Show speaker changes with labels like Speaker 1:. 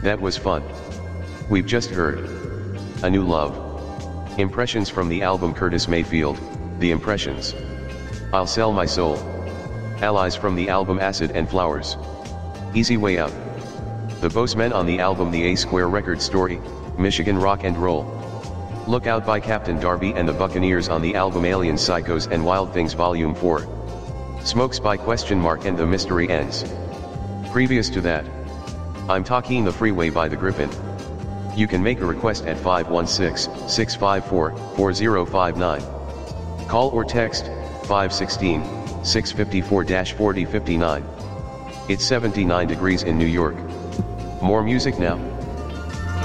Speaker 1: That was fun. We've just heard A New Love. Impressions from the album Curtis Mayfield, The Impressions. I'll Sell My Soul. Allies from the album Acid and Flowers. Easy Way Out. The Bosemen on the album The A Square Record Story, Michigan Rock and Roll. Look Out by Captain Darby and the Buccaneers on the album Alien Psychos and Wild Things Volume 4. Smokes by ? and The Mystery Ends. Previous to that, I'm Talking the Freeway by The Griffin. You can make a request at 516-654-4059. Call or text 516-654-4059. It's 79 degrees in New York. More music now.